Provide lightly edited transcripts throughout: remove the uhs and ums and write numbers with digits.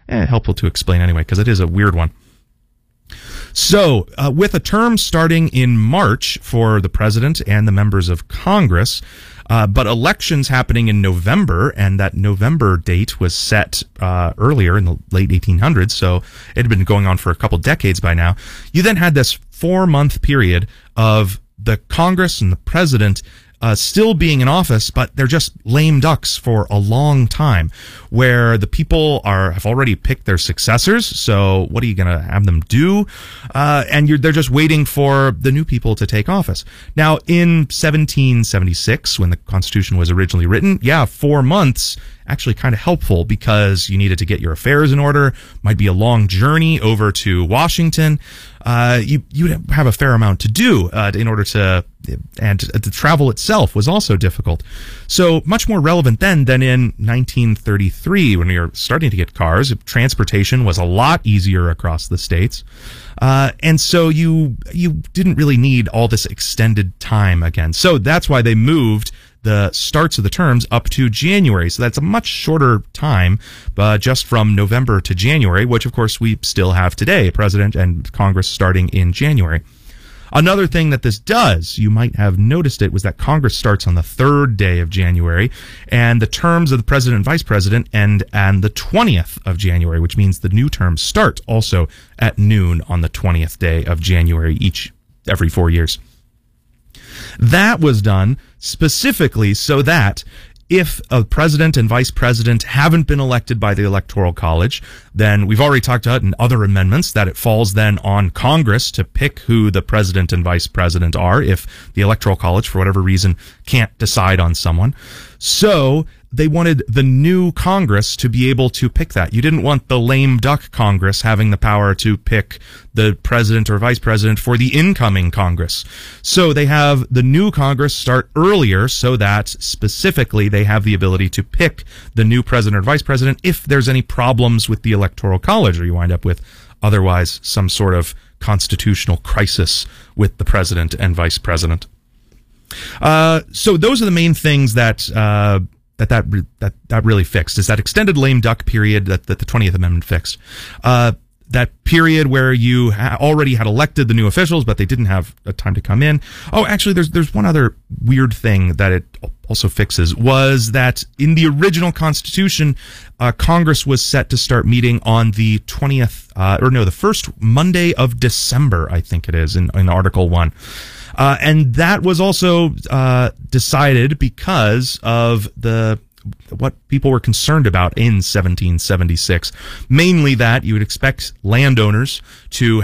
helpful to explain anyway, because it is a weird one. So, with a term starting in March for the president and the members of Congress, but elections happening in November, and that November date was set earlier in the late 1800s, so it had been going on for a couple decades by now. You then had this 4-month period of the Congress and the president still being in office, but they're just lame ducks for a long time, where the people have already picked their successors. So what are you going to have them do? And they're just waiting for the new people to take office. Now, in 1776, when the Constitution was originally written, 4 months actually kind of helpful, because you needed to get your affairs in order. Might be a long journey over to Washington. You would have a fair amount to do in order to, and the travel itself was also difficult. So much more relevant then than in 1933, when we were starting to get cars. Transportation was a lot easier across the states. And so you didn't really need all this extended time again. So that's why they moved the starts of the terms up to January. So that's a much shorter time, just from November to January, which of course we still have today, President and Congress starting in January. Another thing that this does, you might have noticed it, was that Congress starts on the 3rd day of January, and the terms of the president and vice president end on the 20th of January, which means the new terms start also at noon on the 20th day of January every 4 years. That was done specifically so that if a president and vice president haven't been elected by the Electoral College, then we've already talked about in other amendments that it falls then on Congress to pick who the president and vice president are if the Electoral College, for whatever reason, can't decide on someone. So they wanted the new Congress to be able to pick that. You didn't want the lame duck Congress having the power to pick the president or vice president for the incoming Congress. So they have the new Congress start earlier so that specifically they have the ability to pick the new president or vice president if there's any problems with the Electoral College, or you wind up with otherwise some sort of constitutional crisis with the president and vice president. So those are the main things that really fixed, is that extended lame duck period that the 20th Amendment fixed. That period where you already had elected the new officials, but they didn't have time to come in. Oh, actually, there's one other weird thing that it also fixes, was that in the original Constitution, Congress was set to start meeting on the 20th, the first Monday of December, I think it is, in Article 1. And that was also decided because of what people were concerned about in 1776. Mainly that you would expect landowners to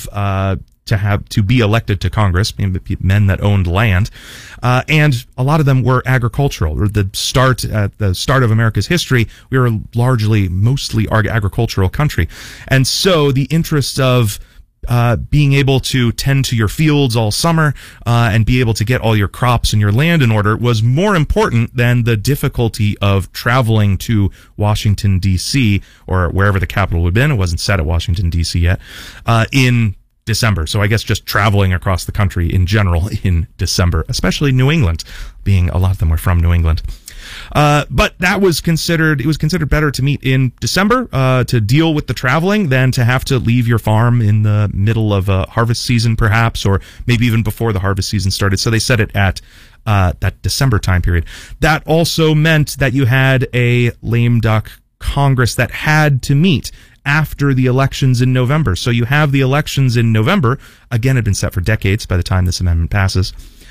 be elected to Congress, men that owned land, and a lot of them were agricultural. At the start of America's history, we were mostly agricultural country, and so the interest of being able to tend to your fields all summer and be able to get all your crops and your land in order was more important than the difficulty of traveling to Washington, D.C., or wherever the capital would have been. It wasn't set at Washington, D.C. yet, in December. So I guess just traveling across the country in general in December, especially New England, being a lot of them were from New England. But it was considered better to meet in December, to deal with the traveling than to have to leave your farm in the middle of a harvest season, perhaps, or maybe even before the harvest season started. So they set it at that December time period. That also meant that you had a lame duck Congress that had to meet after the elections in November. So you have the elections in November. Again, it had been set for decades by the time this amendment passes.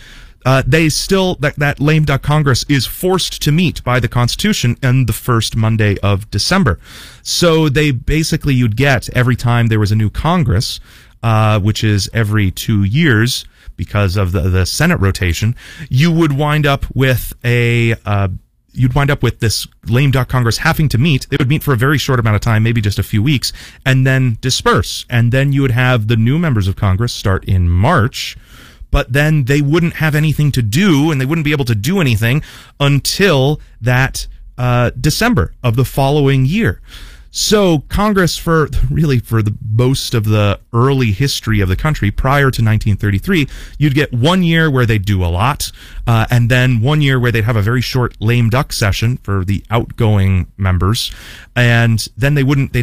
That lame duck Congress is forced to meet by the Constitution on the first Monday of December. So you'd get, every time there was a new Congress, which is every 2 years because of the Senate rotation, you would wind up with this lame duck Congress having to meet. They would meet for a very short amount of time, maybe just a few weeks, and then disperse. And then you would have the new members of Congress start in March, but then they wouldn't have anything to do, and they wouldn't be able to do anything until that December of the following year. So Congress, for the most of the early history of the country prior to 1933, you'd get 1 year where they'd do a lot, and then 1 year where they'd have a very short lame duck session for the outgoing members, and then they'd